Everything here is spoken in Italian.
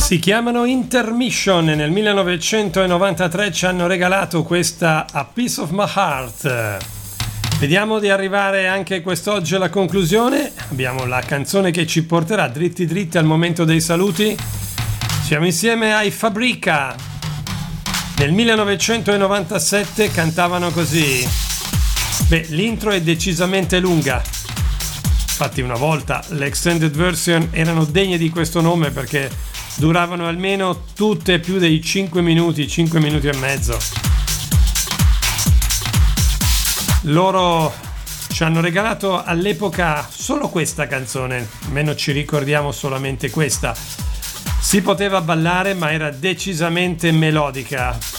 Si chiamano Intermission e nel 1993 ci hanno regalato questa A Piece of My Heart. Vediamo di arrivare anche quest'oggi alla conclusione. Abbiamo la canzone che ci porterà dritti dritti al momento dei saluti. Siamo insieme ai Fabrica. Nel 1997 cantavano così. L'intro è decisamente lunga. Infatti una volta le extended version erano degne di questo nome perché duravano almeno tutte più dei 5 minuti, 5 minuti e mezzo. Loro ci hanno regalato all'epoca solo questa canzone, almeno ci ricordiamo solamente questa. Si poteva ballare ma era decisamente melodica.